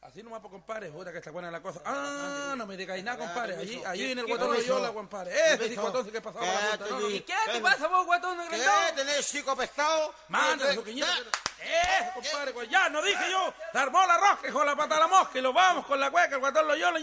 Así nomás, pues, compadre. Jura que está buena la cosa. Ah, no me digáis nada, compadre. Allí viene el guatón Loyola, compadre. Sí, guatón, ¿qué pasó? ¿Y qué te pasa vos, guatón negrito? ¿Qué tenés, chico pescado? Mándale su quiñeta. Compadre, pues ya, no dije yo. Se armó la rosca, hijo de la pata a la mosca, y lo vamos con la cueca, el guatón Loyola.